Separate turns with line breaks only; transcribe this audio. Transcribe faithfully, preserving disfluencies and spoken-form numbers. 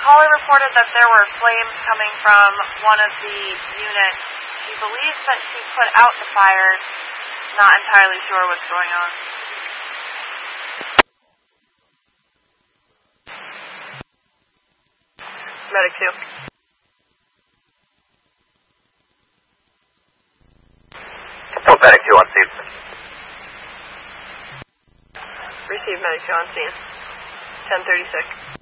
caller reported that there were flames coming from one of the units. She believes that she put out the fire. Not entirely sure what's going on.
Medic two.
Support Medic two on scene.
Receive Medic two on scene. ten thirty-six.